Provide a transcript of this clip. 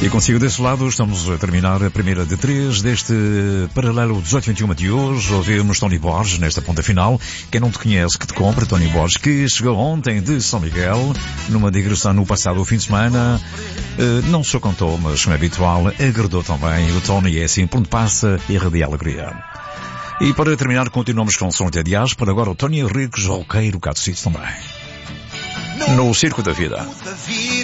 E consigo desse lado, estamos a terminar a primeira de 3 deste paralelo 18-21 de hoje. Ouvimos Tony Borges nesta ponta final. Quem não te conhece, que te compre, Tony Borges, que chegou ontem de São Miguel, numa digressão no passado fim de semana. Não só cantou, mas como é habitual, agradou também. O Tony é assim, por onde passa, irradia alegria. E para terminar, continuamos com o som de diáspora. Agora o Tony Henriques, roqueiro, cá do sítio também. No Circo da Vida.